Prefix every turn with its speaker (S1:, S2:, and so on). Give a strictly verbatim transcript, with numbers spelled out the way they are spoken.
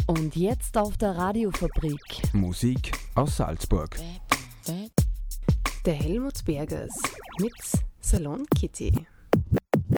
S1: Und jetzt auf der Radiofabrik.
S2: Musik aus Salzburg.
S1: Der Helmut Bergers mit Salon Kitty.